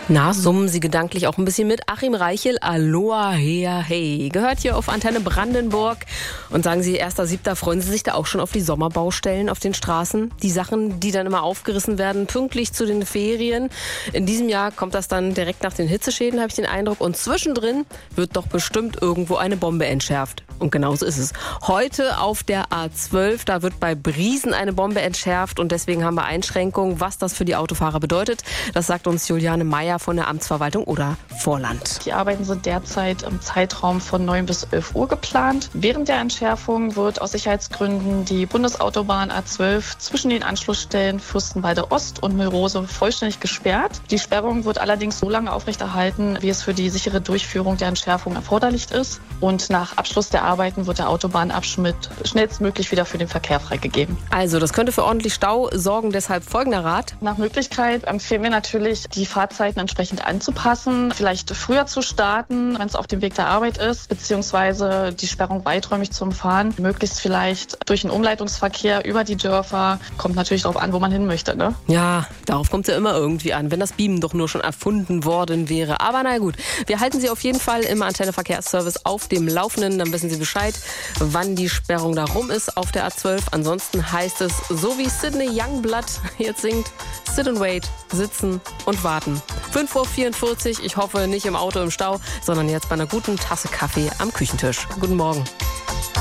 Na, summen Sie gedanklich auch ein bisschen mit. Achim Reichel, Aloha, hea, hey. Gehört hier auf Antenne Brandenburg. Und sagen Sie, 1.7. freuen Sie sich da auch schon auf die Sommerbaustellen auf den Straßen? Die Sachen, die dann immer aufgerissen werden, pünktlich zu den Ferien. In diesem Jahr kommt das dann direkt nach den Hitzeschäden, habe ich den Eindruck. Und zwischendrin wird doch bestimmt irgendwo eine Bombe entschärft. Und genauso ist es. Heute auf der A12, da wird bei Briesen eine Bombe entschärft. Und deswegen haben wir Einschränkungen, was das für die Autofahrer bedeutet. Das sagt uns Juliane Meyer von der Amtsverwaltung oder Vorland. Die Arbeiten sind derzeit im Zeitraum von 9 bis 11 Uhr geplant. Während der Entschärfung wird aus Sicherheitsgründen die Bundesautobahn A12 zwischen den Anschlussstellen Fürstenwalde Ost und Müllrose vollständig gesperrt. Die Sperrung wird allerdings so lange aufrechterhalten, wie es für die sichere Durchführung der Entschärfung erforderlich ist. Und nach Abschluss der Arbeiten wird der Autobahnabschnitt schnellstmöglich wieder für den Verkehr freigegeben. Also, das könnte für ordentlich Stau sorgen, deshalb folgender Rat. Nach Möglichkeit empfehlen wir natürlich, die Fahrzeiten entsprechend anzupassen, vielleicht früher zu starten, wenn es auf dem Weg der Arbeit ist, beziehungsweise die Sperrung weiträumig zu umfahren, möglichst vielleicht durch einen Umleitungsverkehr über die Dörfer. Kommt natürlich darauf an, wo man hin möchte, ne? Ja, darauf kommt es ja immer irgendwie an, wenn das Beamen doch nur schon erfunden worden wäre. Aber na gut, wir halten Sie auf jeden Fall im Antenne Verkehrsservice auf dem Laufenden, dann wissen Sie Bescheid, wann die Sperrung da rum ist auf der A12. Ansonsten heißt es, so wie Sidney Youngblood jetzt singt, sit and wait, sitzen und warten. 5.44 Uhr, ich hoffe nicht im Auto im Stau, sondern jetzt bei einer guten Tasse Kaffee am Küchentisch. Guten Morgen.